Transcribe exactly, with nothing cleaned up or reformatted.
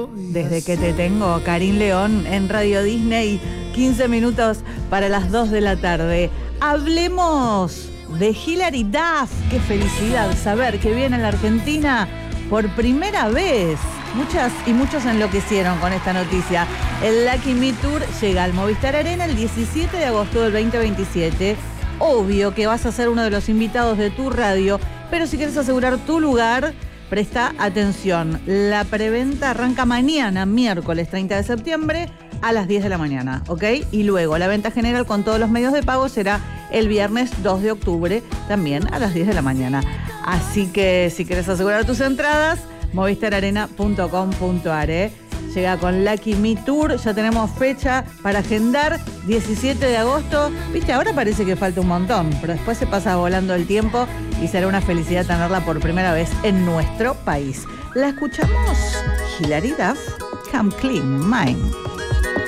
Desde que te tengo, Karin León en Radio Disney, quince minutos para las dos de la tarde. Hablemos de Hilary Duff. Qué felicidad saber que viene a la Argentina por primera vez. Muchas y muchos enloquecieron con esta noticia. El Lucky Me Tour llega al Movistar Arena el diecisiete de agosto del veinte veintisiete. Obvio que vas a ser uno de los invitados de tu radio, pero si quieres asegurar tu lugar, presta atención. La preventa arranca mañana, miércoles treinta de septiembre, a las diez de la mañana, ¿ok? Y luego la venta general con todos los medios de pago será el viernes dos de octubre, también a las diez de la mañana. Así que si quieres asegurar tus entradas, movistar arena punto com punto a r. Llega con Lucky Me Tour, ya tenemos fecha para agendar, diecisiete de agosto. Viste, ahora parece que falta un montón, pero después se pasa volando el tiempo y será una felicidad tenerla por primera vez en nuestro país. La escuchamos, Hilary Duff, Come Clean Mine.